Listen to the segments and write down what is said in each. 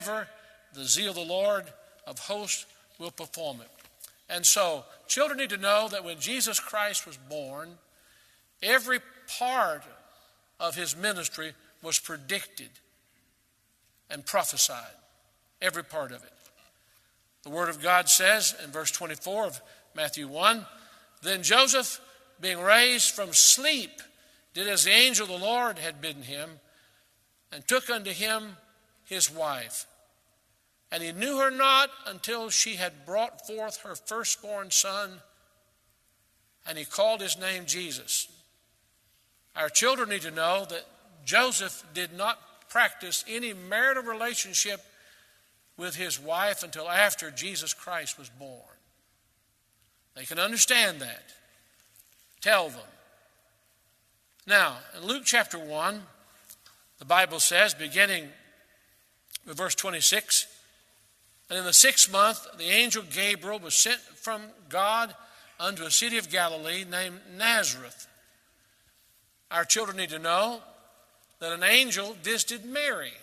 the zeal of the Lord of hosts will perform it. And so, children need to know that when Jesus Christ was born, every part of his ministry was predicted and prophesied. Every part of it. The Word of God says in verse 24 of Matthew 1, "Then Joseph, being raised from sleep, did as the angel of the Lord had bidden him, and took unto him his wife. And he knew her not until she had brought forth her firstborn son, and he called his name Jesus." Our children need to know that Joseph did not practice any marital relationship with his wife until after Jesus Christ was born. They can understand that. Tell them. Now, in Luke chapter 1, the Bible says, beginning with verse 26, "And in the 6th month, the angel Gabriel was sent from God unto a city of Galilee named Nazareth." Our children need to know that an angel visited Mary.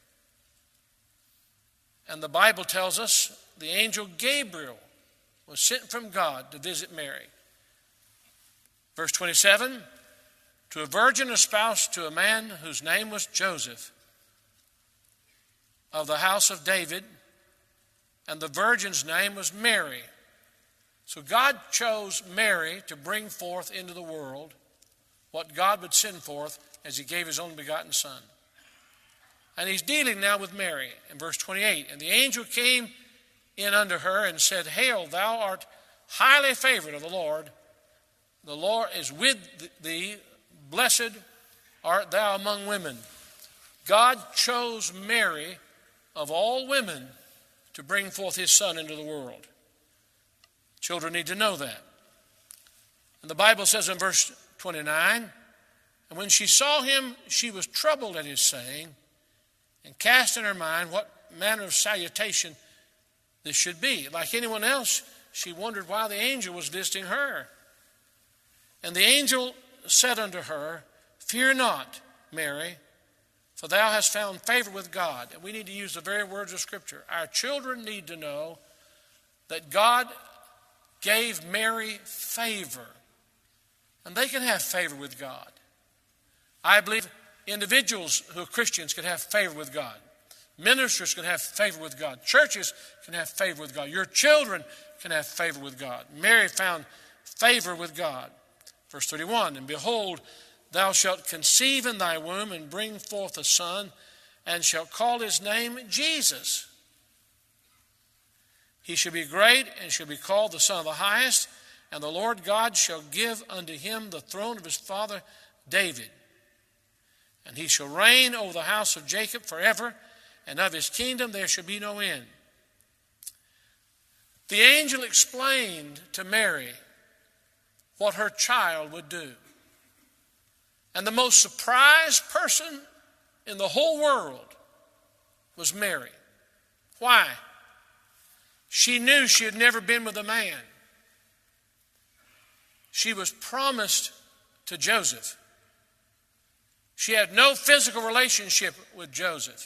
And the Bible tells us the angel Gabriel was sent from God to visit Mary. Verse 27, "To a virgin espoused to a man whose name was Joseph, of the house of David, and the virgin's name was Mary." So God chose Mary to bring forth into the world what God would send forth as he gave his only begotten Son. And he's dealing now with Mary in verse 28. "And the angel came in unto her and said, Hail, thou art highly favored of the Lord. The Lord is with thee. Blessed art thou among women." God chose Mary of all women to bring forth his Son into the world. Children need to know that. And the Bible says in verse 29, "And when she saw him, she was troubled at his saying, and cast in her mind what manner of salutation this should be." Like anyone else, she wondered why the angel was visiting her. And the angel said unto her, "Fear not, Mary, for thou hast found favor with God." And we need to use the very words of Scripture. Our children need to know that God gave Mary favor. And they can have favor with God. I believe individuals who are Christians can have favor with God. Ministers can have favor with God. Churches can have favor with God. Your children can have favor with God. Mary found favor with God. Verse 31, "And behold, thou shalt conceive in thy womb and bring forth a son, and shalt call his name Jesus. He shall be great and shall be called the Son of the Highest, and the Lord God shall give unto him the throne of his father David. And he shall reign over the house of Jacob forever, and of his kingdom there shall be no end." The angel explained to Mary what her child would do. And the most surprised person in the whole world was Mary. Why? She knew she had never been with a man. She was promised to Joseph. She had no physical relationship with Joseph.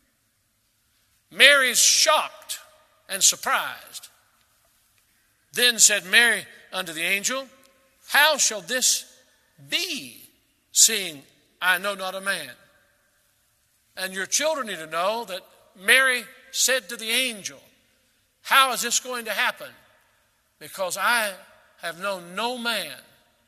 Mary is shocked and surprised. Then said Mary unto the angel, "How shall this be, seeing I know not a man?" And your children need to know that Mary said to the angel, "How is this going to happen? Because I have known no man."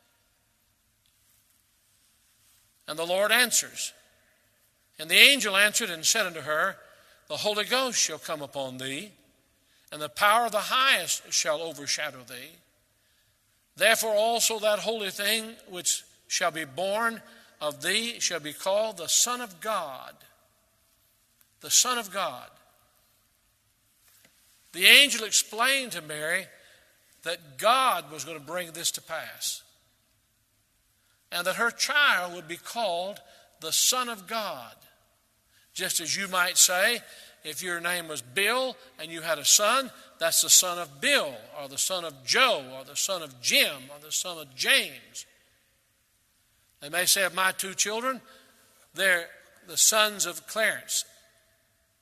And the Lord answers. And the angel answered and said unto her, "The Holy Ghost shall come upon thee, and the power of the Highest shall overshadow thee. Therefore also that holy thing which shall be born of thee shall be called the Son of God." The Son of God. The angel explained to Mary that God was going to bring this to pass, and that her child would be called the Son of God. Just as you might say, if your name was Bill and you had a son, that's the son of Bill, or the son of Joe, or the son of Jim, or the son of James. They may say of my two children, they're the sons of Clarence.